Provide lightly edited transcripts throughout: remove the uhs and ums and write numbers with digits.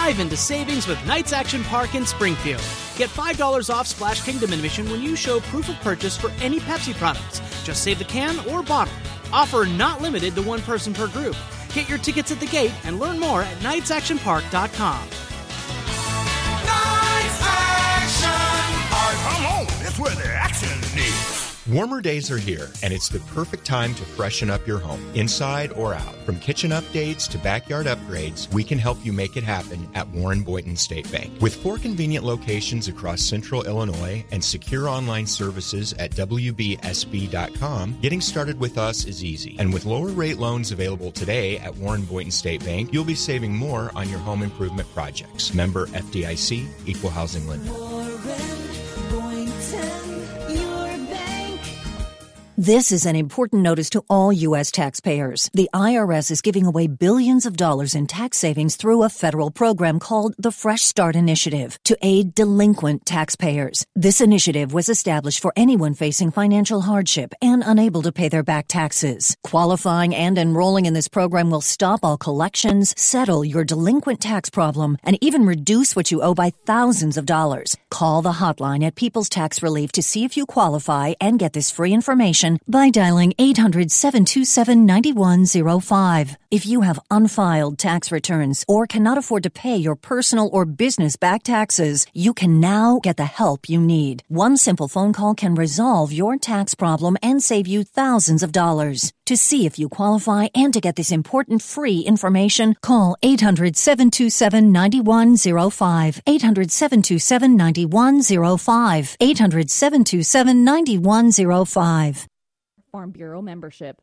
Dive into savings with Knights Action Park in Springfield. Get $5 off Splash Kingdom admission when you show proof of purchase for any Pepsi products. Just save the can or bottle. Offer not limited to one person per group. Get your tickets at the gate and learn more at knightsactionpark.com. Knights Action Park. Come on, that's where the action is. Warmer days are here, and it's the perfect time to freshen up your home, inside or out. From kitchen updates to backyard upgrades, we can help you make it happen at Warren Boynton State Bank. With 4 convenient locations across central Illinois and secure online services at WBSB.com, getting started with us is easy. And with lower rate loans available today at Warren Boynton State Bank, you'll be saving more on your home improvement projects. Member FDIC, Equal Housing Lender. This is an important notice to all U.S. taxpayers. The IRS is giving away billions of dollars in tax savings through a federal program called the Fresh Start Initiative to aid delinquent taxpayers. This initiative was established for anyone facing financial hardship and unable to pay their back taxes. Qualifying and enrolling in this program will stop all collections, settle your delinquent tax problem, and even reduce what you owe by thousands of dollars. Call the hotline at People's Tax Relief to see if you qualify and get this free information by dialing 800-727-9105. If you have unfiled tax returns or cannot afford to pay your personal or business back taxes, you can now get the help you need. One simple phone call can resolve your tax problem and save you thousands of dollars. To see if you qualify and to get this important free information, call 800-727-9105. 800-727-9105. 800-727-9105. Farm Bureau membership.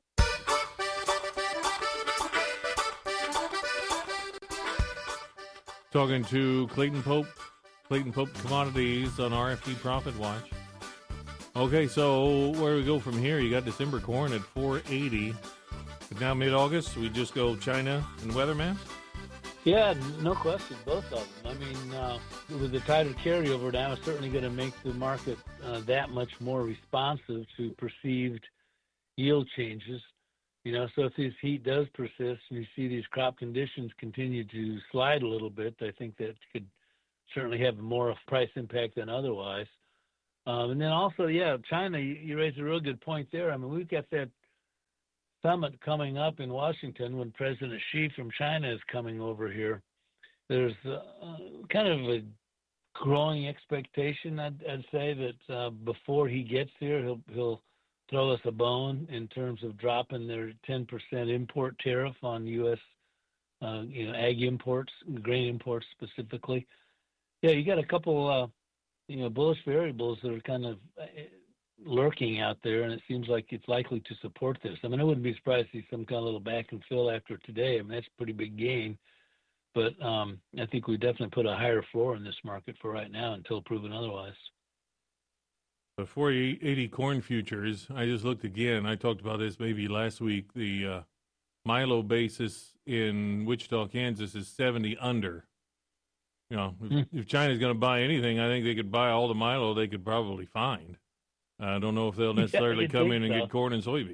Talking to Clayton Pope Commodities on RFD Profit Watch. Okay, so where do we go from here? You got December corn at $4.80. But now mid-August, we just go China and weather maps? Yeah, no question, both of them. I mean, with the tighter carryover now, it's certainly going to make the market that much more responsive to perceived yield changes. You know, so if this heat does persist and you see these crop conditions continue to slide a little bit, I think that could certainly have more of a price impact than otherwise. And then also, yeah, China, you raised a real good point there. I mean, we've got that summit coming up in Washington when President Xi from China is coming over here. There's kind of a growing expectation, I'd say, that before he gets here, he'll throw us a bone in terms of dropping their 10% import tariff on U.S. Ag imports, grain imports specifically. Yeah, you got a couple, bullish variables that are kind of lurking out there, and it seems like it's likely to support this. I mean, I wouldn't be surprised to see some kind of little back and fill after today. I mean, that's a pretty big gain. But I think we definitely put a higher floor in this market for right now until proven otherwise. The 480 corn futures, I just looked again. I talked about this maybe last week. The Milo basis in Wichita, Kansas is 70 under. You know, if China's going to buy anything, I think they could buy all the Milo they could probably find. I don't know if they'll necessarily come in and get corn and soybeans.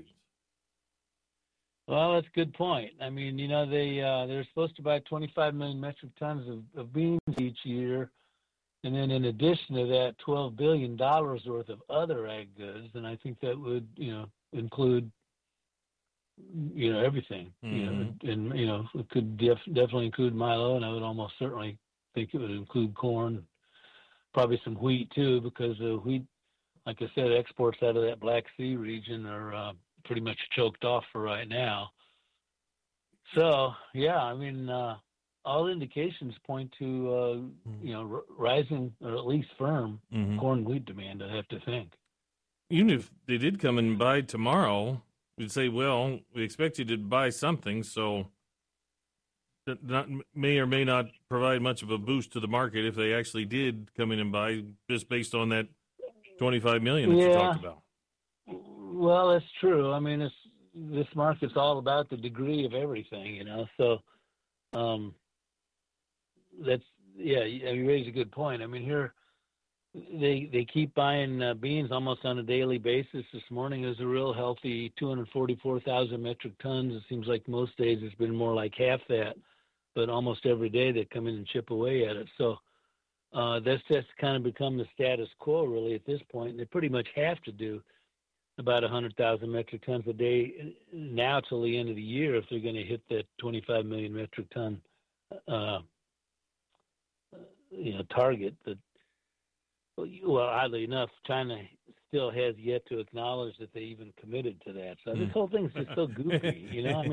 Well, that's a good point. I mean, they're supposed to buy 25 million metric tons of beans each year. And then in addition to that, $12 billion worth of other ag goods. And I think that would, include, everything. Mm-hmm. It could definitely include Milo, and I would almost certainly think it would include corn, probably some wheat too, because wheat, like I said, exports out of that Black Sea region are pretty much choked off for right now. So, yeah, I mean, all indications point to, rising or at least firm corn and wheat demand, I have to think. Even if they did come and buy tomorrow, we'd say, well, we expect you to buy something, so that may or may not provide much of a boost to the market if they actually did come in and buy, just based on that 25 million that you talked about. Well, that's true. I mean, this market's all about the degree of everything, So, you raise a good point. I mean, here they keep buying beans almost on a daily basis. This morning is a real healthy 244,000 metric tons. It seems like most days it's been more like half that. but almost every day they come in and chip away at it. So that's just kind of become the status quo really at this point. And they pretty much have to do about 100,000 metric tons a day now till the end of the year if they're going to hit that 25 million metric ton target. That, well, oddly enough, China still has yet to acknowledge that they even committed to that. So this whole thing's just so goofy, you know.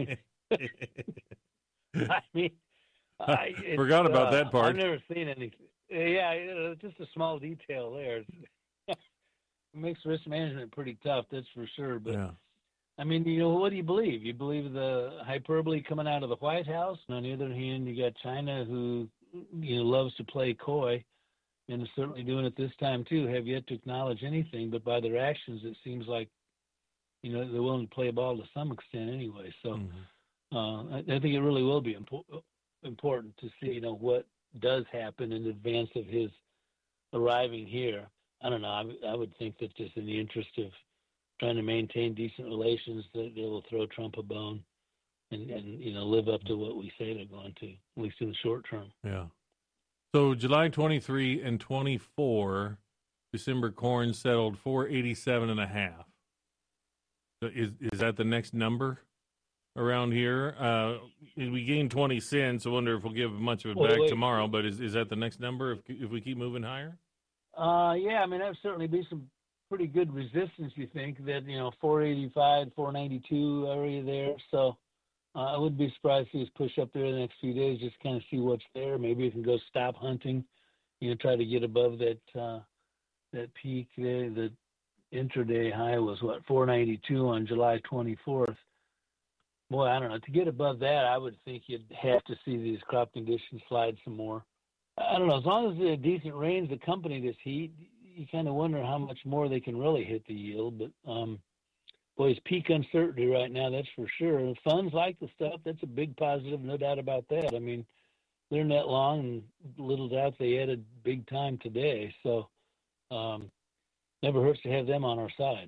I forgot about that part. I've never seen anything. Yeah, just a small detail there. It makes risk management pretty tough, that's for sure. But yeah. I mean, what do you believe? You believe the hyperbole coming out of the White House? And on the other hand, you got China who, loves to play coy and is certainly doing it this time too, have yet to acknowledge anything. But by their actions, it seems like, they're willing to play ball to some extent anyway. So I think it really will be important to see, what does happen in advance of his arriving here. I don't know. I would think that just in the interest of trying to maintain decent relations, that they will throw Trump a bone and live up to what we say they're going to, at least in the short term. Yeah. So July 23 and 24, December corn settled 487.5. So is that the next number around here? We gained 20 cents. I wonder if we'll give much of it back tomorrow. But is that the next number if we keep moving higher? Yeah, I mean, that would certainly be some pretty good resistance, you think, that, 485, 492 area there. So I wouldn't be surprised to see us push up there the next few days, just kind of see what's there. Maybe we can go stop hunting, try to get above that peak there. The intraday high was, 492 on July 24th. Boy, I don't know. To get above that, I would think you'd have to see these crop conditions slide some more. I don't know. As long as the decent rains accompany this heat, you kind of wonder how much more they can really hit the yield. But, boy, it's peak uncertainty right now, that's for sure. And funds like the stuff, that's a big positive, no doubt about that. I mean, they're net long, and little doubt they added big time today. So never hurts to have them on our side.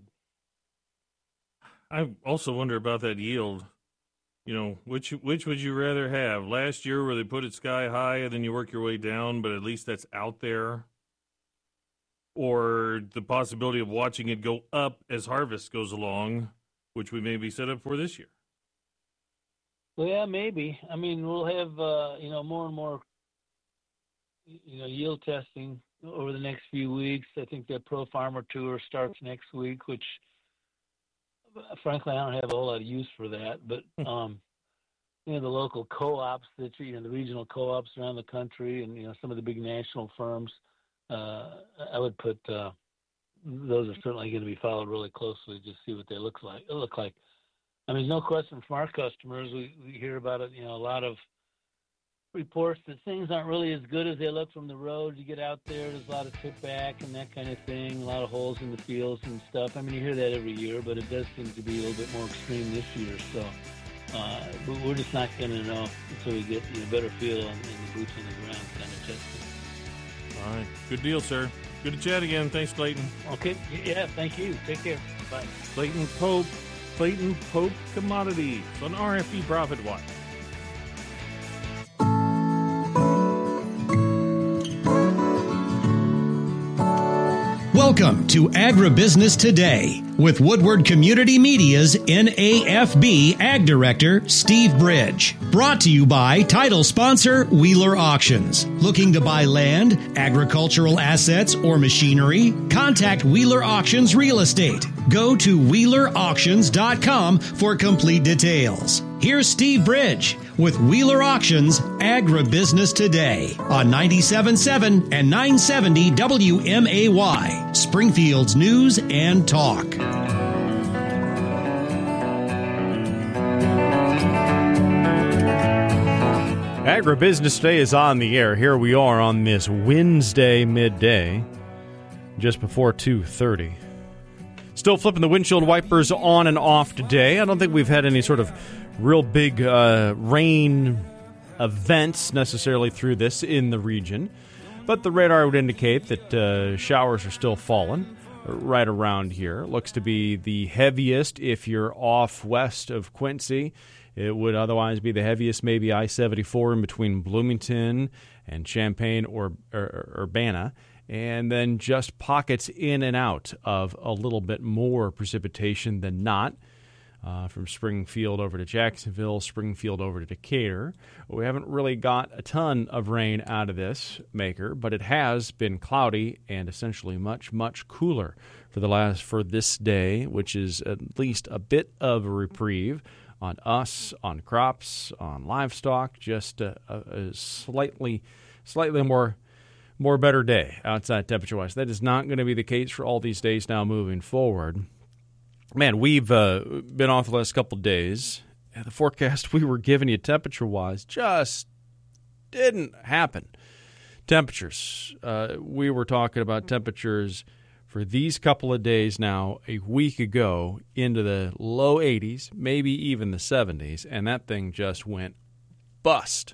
I also wonder about that yield. Which would you rather have? Last year where they put it sky high and then you work your way down, but at least that's out there? Or the possibility of watching it go up as harvest goes along, which we may be set up for this year? Well, yeah, maybe. I mean, we'll have, more and more, yield testing over the next few weeks. I think the Pro Farmer Tour starts next week, which, frankly, I don't have a whole lot of use for that. But, the local co-ops, the regional co-ops around the country and, some of the big national firms, I would put those are certainly going to be followed really closely, just see what they look like. I mean, no question from our customers, we hear about it, a lot of reports that things aren't really as good as they look from the road. You get out there's a lot of tip back and that kind of thing, a lot of holes in the fields and stuff. I mean, you hear that every year, but it does seem to be a little bit more extreme this year. So but we're just not going to know until we get a better feel on the boots on the ground kind of testing. All right. Good deal, sir. Good to chat again. Thanks, Clayton. Okay. Yeah, thank you. Take care. Bye. Clayton Pope Commodities on RFD Profit Watch. Welcome to Agribusiness Today with Woodward Community Media's NAFB Ag Director, Steve Bridge. Brought to you by title sponsor Wheeler Auctions. Looking to buy land, agricultural assets, or machinery? Contact Wheeler Auctions Real Estate. Go to WheelerAuctions.com for complete details. Here's Steve Bridge with Wheeler Auctions Agribusiness Today on 97.7 and 970 WMAY, Springfield's News and Talk. Agribusiness Today is on the air. Here we are on this Wednesday midday, just before 2:30. Still flipping the windshield wipers on and off today. I don't think we've had any sort of real big rain events necessarily through this in the region. But the radar would indicate that showers are still falling right around here. Looks to be the heaviest if you're off west of Quincy It would otherwise be the heaviest, maybe I-74 in between Bloomington and Champaign or Urbana, and then just pockets in and out of a little bit more precipitation than not. From Springfield over to Jacksonville, Springfield over to Decatur. We haven't really got a ton of rain out of this maker, but it has been cloudy and essentially much, much cooler for this day, which is at least a bit of a reprieve on us, on crops, on livestock, just a slightly more better day outside temperature-wise. That is not going to be the case for all these days now moving forward. Man, we've been off the last couple of days. The forecast we were giving you temperature-wise just didn't happen. Temperatures. We were talking about temperatures for these couple of days now a week ago into the low 80s, maybe even the 70s, and that thing just went bust.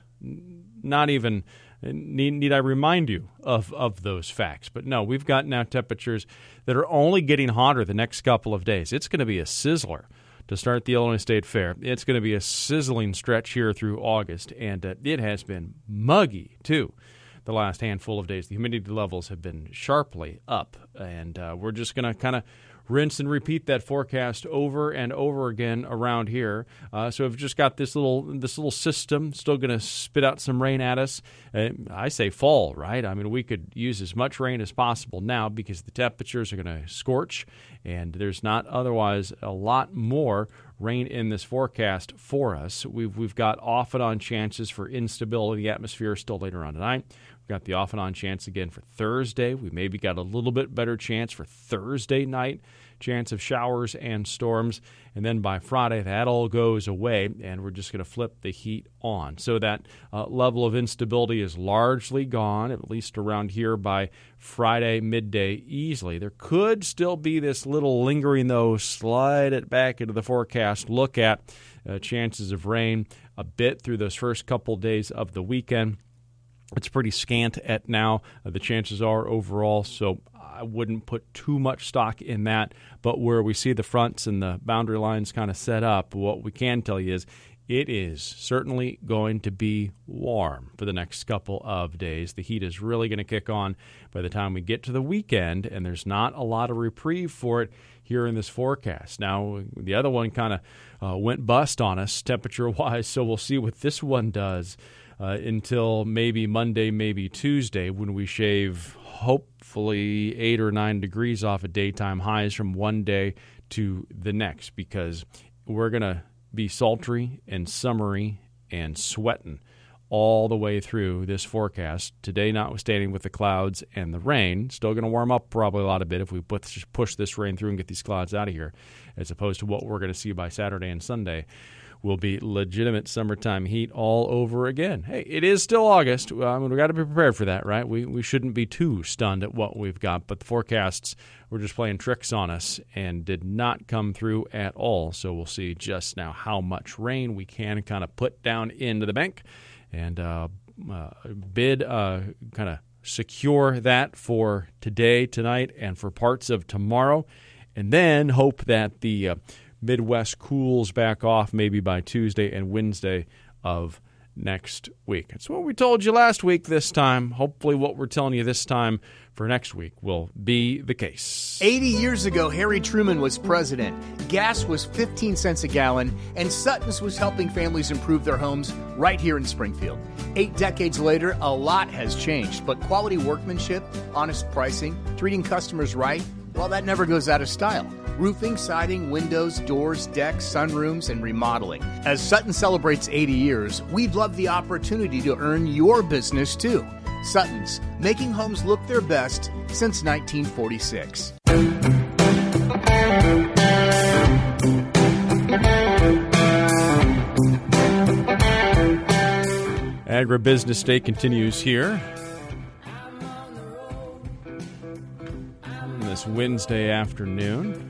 Not even need I remind you of those facts. But no, we've got now temperatures that are only getting hotter the next couple of days. It's going to be a sizzler to start the Illinois State Fair. It's going to be a sizzling stretch here through August, and it has been muggy, too, the last handful of days. The humidity levels have been sharply up, and we're just going to kind of rinse and repeat that forecast over and over again around here. So we've just got this little system still going to spit out some rain at us. I say fall, right? I mean, we could use as much rain as possible now because the temperatures are going to scorch, and there's not otherwise a lot more rain in this forecast for us. We've got off and on chances for instability in the atmosphere still later on tonight. We've got the off and on chance again for Thursday. We maybe got a little bit better chance for Thursday night, chance of showers and storms. And then by Friday, that all goes away, and we're just going to flip the heat on. So that level of instability is largely gone, at least around here by Friday midday easily. There could still be this little lingering, though, slide it back into the forecast look at chances of rain a bit through those first couple days of the weekend. It's pretty scant at now, the chances are overall, so I wouldn't put too much stock in that. But where we see the fronts and the boundary lines kind of set up, what we can tell you is it is certainly going to be warm for the next couple of days. The heat is really going to kick on by the time we get to the weekend, and there's not a lot of reprieve for it here in this forecast. Now, the other one kind of went bust on us temperature-wise, so we'll see what this one does until maybe Monday, maybe Tuesday, when we shave hopefully 8 or 9 degrees off of daytime highs from one day to the next, because we're going to be sultry and summery and sweating all the way through this forecast. Today, notwithstanding with the clouds and the rain, still going to warm up probably a lot a bit if we push this rain through and get these clouds out of here, as opposed to what we're going to see by Saturday and Sunday. Will be legitimate summertime heat all over again. Hey, it is still August. We've got to be prepared for that, right? We shouldn't be too stunned at what we've got, but the forecasts were just playing tricks on us and did not come through at all. So we'll see just now how much rain we can kind of put down into the bank and kind of secure that for today, tonight, and for parts of tomorrow, and then hope that the Midwest cools back off maybe by Tuesday and Wednesday of next week. That's what we told you last week this time. Hopefully what we're telling you this time for next week will be the case. 80 years ago, Harry Truman was president. Gas was 15 cents a gallon, and Sutton's was helping families improve their homes right here in Springfield. 8 decades later, a lot has changed, but quality workmanship, honest pricing, treating customers right, well, that never goes out of style. Roofing, siding, windows, doors, decks, sunrooms, and remodeling. As Sutton celebrates 80 years, we'd love the opportunity to earn your business too. Sutton's, making homes look their best since 1946. Agribusiness Day continues here on this Wednesday afternoon.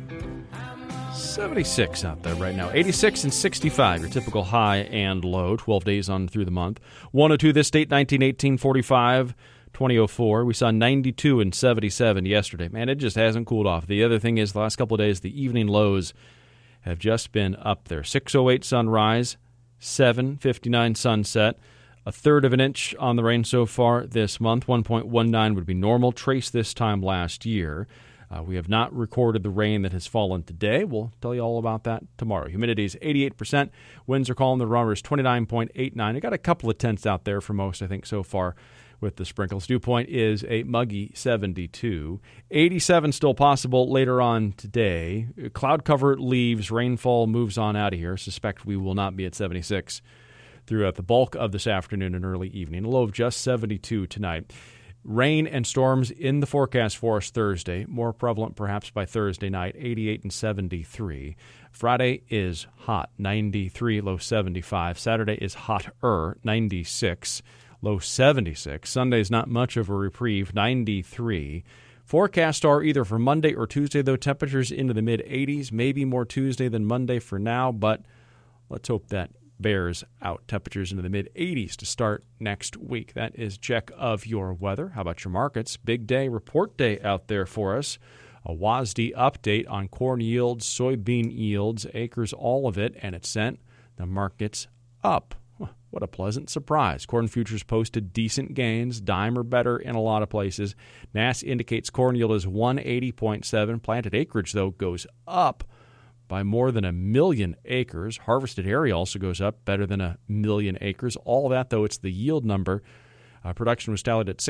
76 out there right now. 86 and 65, your typical high and low. 12 days on through the month. 102 this date, 1918, 45, 2004. We saw 92 and 77 yesterday. Man, it just hasn't cooled off. The other thing is the last couple of days, the evening lows have just been up there. 6:08 sunrise, 7:59 sunset. A third of an inch on the rain so far this month. 1.19 would be normal. Trace this time last year. We have not recorded the rain that has fallen today. We'll tell you all about that tomorrow. Humidity is 88%. Winds are calm. The barometer is 29.89. I got a couple of tenths out there for most, I think, so far with the sprinkles. Dew point is a muggy 72. 87 still possible later on today. Cloud cover leaves. Rainfall moves on out of here. Suspect we will not be at 76 throughout the bulk of this afternoon and early evening. A low of just 72 tonight. Rain and storms in the forecast for us Thursday. More prevalent perhaps by Thursday night, 88 and 73. Friday is hot, 93, low 75. Saturday is hotter, 96, low 76. Sunday's not much of a reprieve, 93. Forecasts are either for Monday or Tuesday, though, temperatures into the mid-80s. Maybe more Tuesday than Monday for now, but let's hope that bears out. Temperatures into the mid-80s to start next week. That is check of your weather. How about your markets? Big day, report day out there for us. A WASDE update on corn yields, soybean yields, acres, all of it, and it sent the markets up. What a pleasant surprise. Corn futures posted decent gains, dime or better in a lot of places. NASS indicates corn yield is 180.7. Planted acreage, though, goes up by more than 1 million acres. Harvested area also goes up better than 1 million acres. All of that, though, it's the yield number. Production was tallied at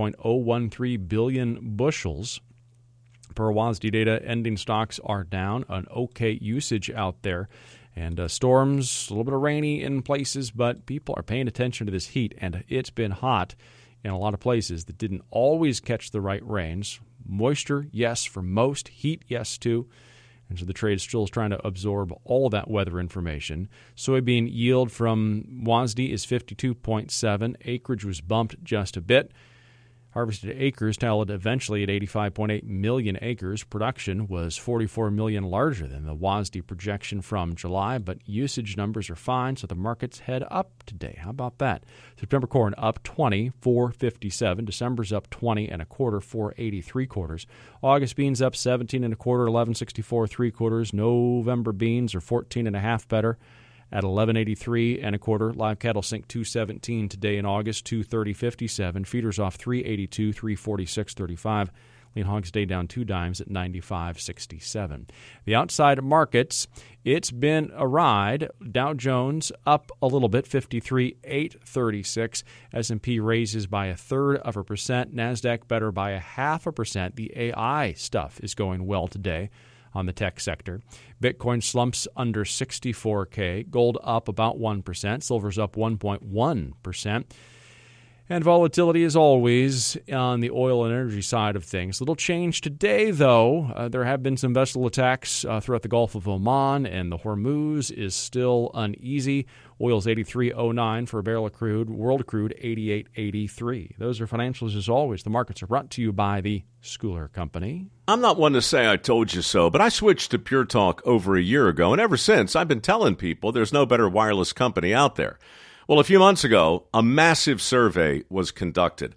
16.013 billion bushels. Per WASDE data, ending stocks are down. An okay usage out there. And storms, a little bit of rainy in places, but people are paying attention to this heat. And it's been hot in a lot of places that didn't always catch the right rains. Moisture, yes, for most. Heat, yes, too. And so the trade still is trying to absorb all of that weather information. Soybean yield from WASDE is 52.7. Acreage was bumped just a bit. Harvested acres tallied eventually at 85.8 million acres. Production was 44 million larger than the WASDE projection from July, but usage numbers are fine, so the markets head up today. How about that? September corn up 20, 457. December's up 20 and a quarter, 483 quarters. August beans up 17 and a quarter, 1164 3 quarters. November beans are 14 and a half better at 1183 and a quarter. Live cattle sink 217 today in August, 230.57. Feeders off 382, 346.35. Lean hogs day down 2 dimes at 95.67. The outside markets, it's been a ride. Dow Jones up a little bit, 53,836. S&P raises by 1/3%. NASDAQ better by 0.5%. The AI stuff is going well today on the tech sector. Bitcoin slumps under 64K. Gold up about 1%. Silver's up 1.1%. And volatility, as always, on the oil and energy side of things. Little change today, though. There have been some vessel attacks throughout the Gulf of Oman, and the Hormuz is still uneasy. Oil's 83.09 for a barrel of crude. World crude, 88.83. Those are financials, as always. The markets are brought to you by the Schooler Company. I'm not one to say I told you so, but I switched to Pure Talk over a year ago, and ever since, I've been telling people there's no better wireless company out there. Well, a few months ago, a massive survey was conducted.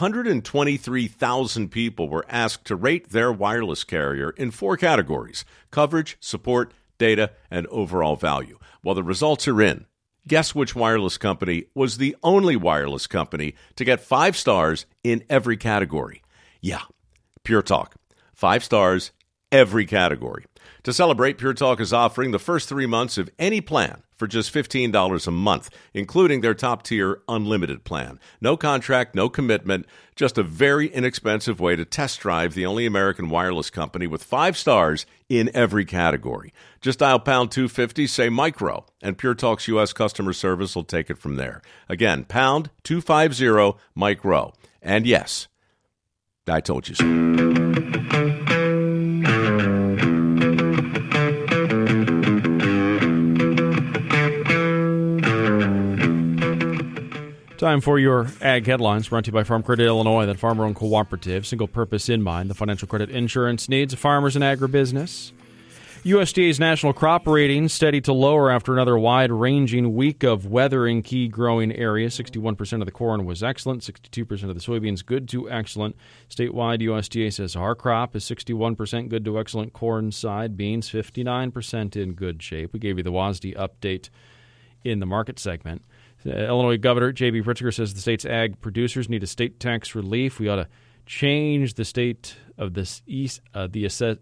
123,000 people were asked to rate their wireless carrier in 4 categories: coverage, support, data, and overall value. Well, the results are in. Guess which wireless company was the only wireless company to get 5 stars in every category? Yeah, Pure Talk. 5 stars, every category. To celebrate, Pure Talk is offering the first 3 months of any plan for just $15 a month, including their top-tier unlimited plan. No contract, no commitment, just a very inexpensive way to test drive the only American wireless company with 5 stars in every category. Just dial pound 250, say micro, and Pure Talk's U.S. customer service will take it from there. Again, pound 250 micro. And yes, I told you so. Time for your Ag Headlines, brought to you by Farm Credit Illinois, that farmer-owned cooperative, single purpose in mind, the financial credit insurance needs of farmers and agribusiness. USDA's national crop rating steady to lower after another wide-ranging week of weather in key growing areas. 61% of the corn was excellent, 62% of the soybeans good to excellent. Statewide, USDA says our crop is 61% good to excellent corn side, beans 59% in good shape. We gave you the WASDE update in the market segment. Illinois Governor J.B. Pritzker says the state's ag producers need a state tax relief. We ought to change the state of we ought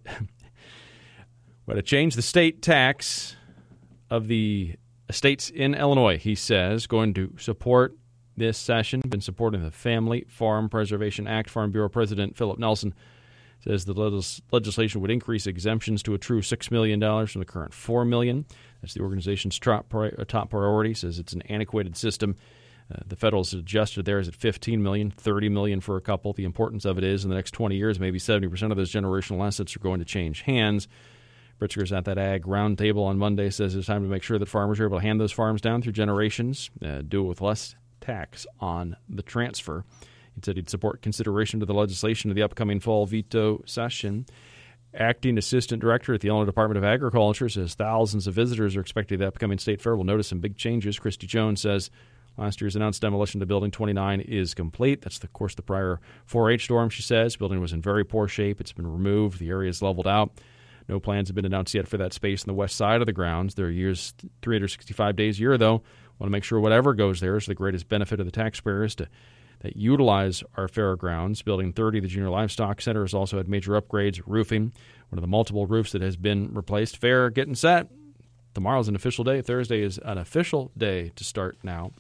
to change the state tax of the estates in Illinois, he says. Going to support this session, been supporting the Family Farm Preservation Act. Farm Bureau President Philip Nelson says the legislation would increase exemptions to a true $6 million from the current $4 million. That's the organization's top priority. Says it's an antiquated system. The federal's adjusted there is at $15 million, $30 million for a couple. The importance of it is in the next 20 years, maybe 70% of those generational assets are going to change hands. Pritzker's at that Ag Roundtable on Monday says it's time to make sure that farmers are able to hand those farms down through generations, do it with less tax on the transfer. He said he'd support consideration to the legislation of the upcoming fall veto session. Acting Assistant Director at the Illinois Department of Agriculture says thousands of visitors are expected at the upcoming state fair. Will notice some big changes. Christy Jones says last year's announced demolition of Building 29 is complete. That's, of course, the prior 4-H storm, she says. Building was in very poor shape. It's been removed. The area is leveled out. No plans have been announced yet for that space on the west side of the grounds. There are 365 days a year, though. Want to make sure whatever goes there is the greatest benefit of the taxpayers that utilize our fairgrounds. Building 30, the Junior Livestock Center, has also had major upgrades, roofing, one of the multiple roofs that has been replaced. Fair getting set. Tomorrow's an official day. Thursday is an official day to start now.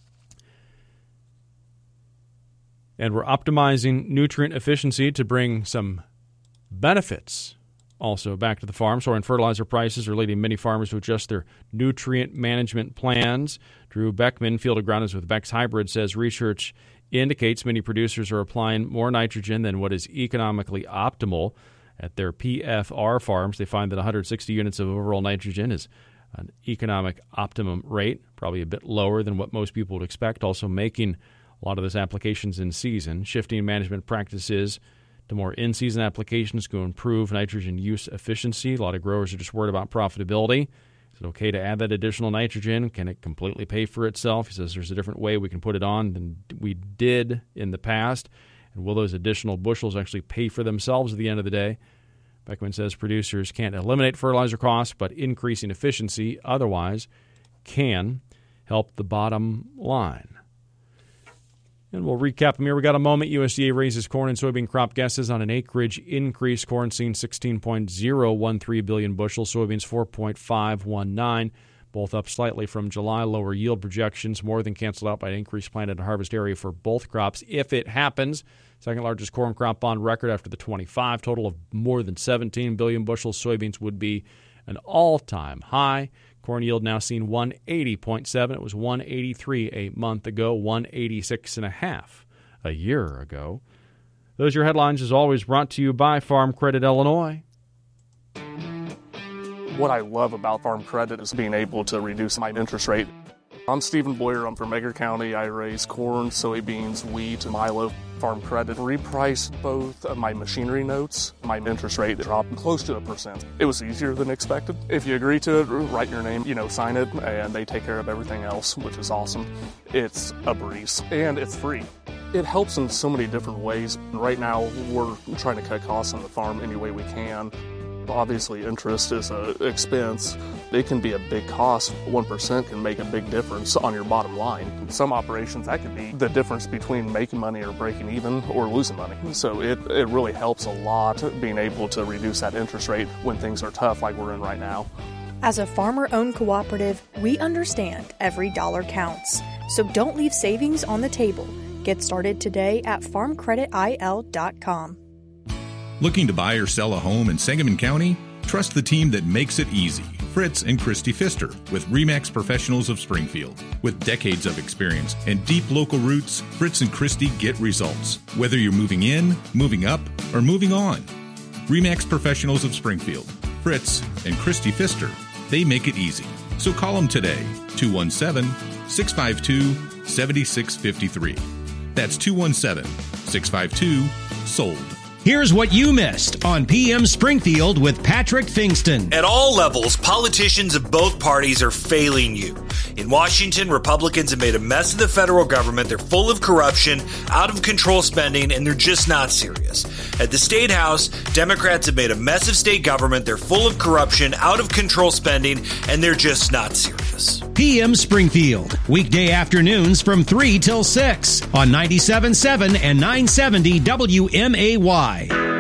And we're optimizing nutrient efficiency to bring some benefits also back to the farm. Soaring fertilizer prices are leading many farmers to adjust their nutrient management plans. Drew Beckman, field agronomist with Beck's Hybrid, says research indicates many producers are applying more nitrogen than what is economically optimal. At their PFR farms, they find that 160 units of overall nitrogen is an economic optimum rate, probably a bit lower than what most people would expect, also making a lot of those applications in season. Shifting management practices to more in-season applications to improve nitrogen use efficiency. A lot of growers are just worried about profitability. Is it okay to add that additional nitrogen? Can it completely pay for itself? He says there's a different way we can put it on than we did in the past. And will those additional bushels actually pay for themselves at the end of the day? Beckman says producers can't eliminate fertilizer costs, but increasing efficiency otherwise can help the bottom line. And we'll recap them here. We got a moment. USDA raises corn and soybean crop guesses on an acreage increase. Corn seeing 16.013 billion bushels, soybeans 4.519, both up slightly from July. Lower yield projections more than canceled out by an increased planted and harvest area for both crops. If it happens, second largest corn crop on record after the 25, total of more than 17 billion bushels. Soybeans would be an all-time high. Corn yield now seen 180.7. It was 183 a month ago, 186.5 a year ago. Those are your headlines, as always, brought to you by Farm Credit Illinois. What I love about Farm Credit is being able to reduce my interest rate. I'm Stephen Boyer. I'm from Edgar County. I raise corn, soybeans, wheat, and milo. Farm Credit repriced both of my machinery notes. My interest rate dropped close to 1%. It was easier than expected. If you agree to it, write your name, sign it, and they take care of everything else, which is awesome. It's a breeze, and it's free. It helps in so many different ways. Right now, we're trying to cut costs on the farm any way we can. Obviously, interest is an expense. It can be a big cost. 1% can make a big difference on your bottom line. Some operations, that could be the difference between making money or breaking even or losing money. So it really helps a lot being able to reduce that interest rate when things are tough like we're in right now. As a farmer-owned cooperative, we understand every dollar counts. So don't leave savings on the table. Get started today at farmcreditil.com. Looking to buy or sell a home in Sangamon County? Trust the team that makes it easy. Fritz and Christy Pfister with RE/MAX Professionals of Springfield. With decades of experience and deep local roots, Fritz and Christy get results. Whether you're moving in, moving up, or moving on. RE/MAX Professionals of Springfield. Fritz and Christy Pfister. They make it easy. So call them today. 217-652-7653. That's 217-652-SOLD. Here's what you missed on PM Springfield with Patrick Fingston. At all levels, politicians of both parties are failing you. In Washington, Republicans have made a mess of the federal government. They're full of corruption, out of control spending, and they're just not serious. At the State House, Democrats have made a mess of state government. They're full of corruption, out of control spending, and they're just not serious. Service. PM Springfield, weekday afternoons from 3 till 6 on 97.7 and 970 WMAY.